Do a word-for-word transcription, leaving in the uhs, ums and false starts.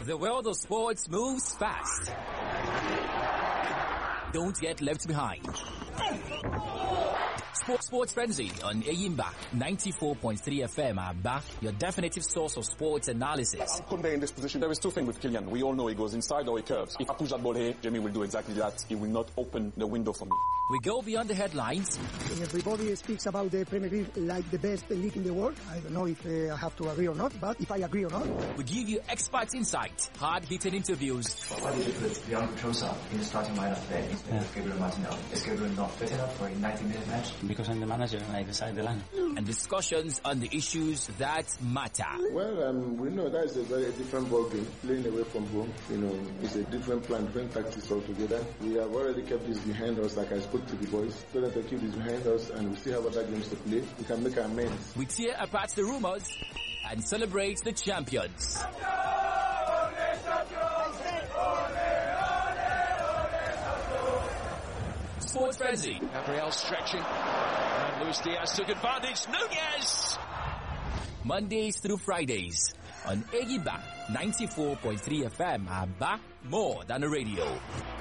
The world of sports moves fast. Don't get left behind. Sports, Sports Frenzy on Ayimba ninety-four point three F M Aba, your definitive source of sports analysis. Koundé in this position, there is two things with Kylian. We all know he goes inside or he curves. If I push that ball here, Jamie will do exactly that. He will not open the window for me. We go beyond the headlines. Everybody speaks about the Premier League like the best league in the world. I don't know if uh, I have to agree or not, but if I agree or not. We give you expert insight, hard-hitting interviews. Why did you put Leandro Trossard in the starting lineup today instead yeah. of Gabriel Martinelli? Is Gabriel not fit enough for a ninety minute match? Because I'm the manager and I decide the line. And discussions on the issues that matter. Well, um, we know that is a very different ball game. Playing away from home, you know, it's a different plan, different tactics altogether. We have already kept this behind us, like I spoke to the boys. So that they keep this behind us and we still have other games to play. We can make our amends. We tear apart the rumors and celebrate the champions. Sports Frenzy. Gabriel stretching. And Luis Diaz took advantage. Nunez! Mondays through Fridays on Ayimba ninety-four point three F M Aba, more than a radio.